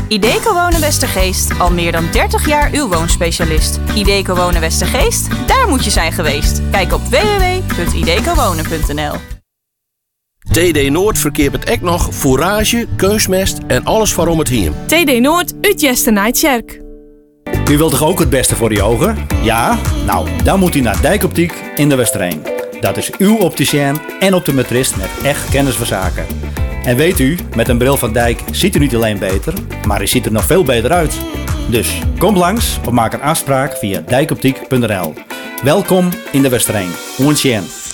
Ideco Wonen Westergeest, al meer dan 30 jaar uw woonspecialist. Ideco Wonen Westergeest, daar moet je zijn geweest. Kijk op www.idecowonen.nl. TD Noord verkeert met ek nog fourage, keusmest en alles waarom het hiem. TD Noord, uit Jesternijdkerk. U wilt toch ook het beste voor uw ogen? Ja? Nou, dan moet u naar Dijkoptiek in de Westereen. Dat is uw opticien en optometrist met echt kennis van zaken. En weet u, met een bril van Dijk ziet u niet alleen beter, maar u ziet er nog veel beter uit. Dus kom langs of maak een afspraak via dijkoptiek.nl. Welkom in de Westereen. Hoentjen.